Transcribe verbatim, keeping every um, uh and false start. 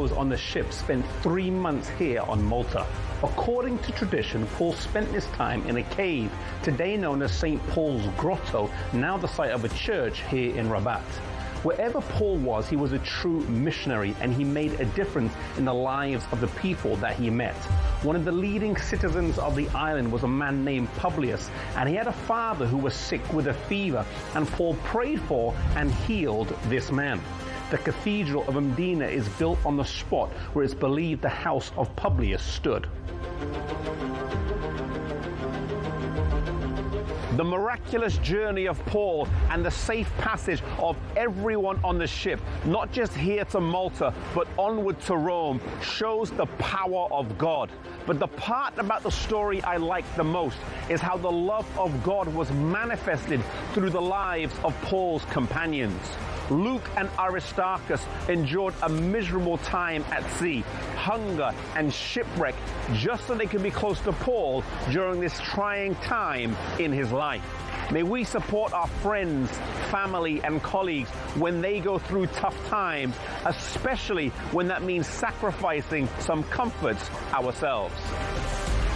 those on the ship spent three months here on Malta. According to tradition, Paul spent this time in a cave, today known as Saint Paul's Grotto, now the site of a church here in Rabat. Wherever Paul was, he was a true missionary, and he made a difference in the lives of the people that he met. One of the leading citizens of the island was a man named Publius, and he had a father who was sick with a fever, and Paul prayed for and healed this man. The Cathedral of Medina is built on the spot where it's believed the house of Publius stood. The miraculous journey of Paul and the safe passage of everyone on the ship, not just here to Malta, but onward to Rome, shows the power of God. But the part about the story I like the most is how the love of God was manifested through the lives of Paul's companions. Luke and Aristarchus endured a miserable time at sea, hunger and shipwreck, just so they could be close to Paul during this trying time in his life. May we support our friends, family, and colleagues when they go through tough times, especially when that means sacrificing some comforts ourselves.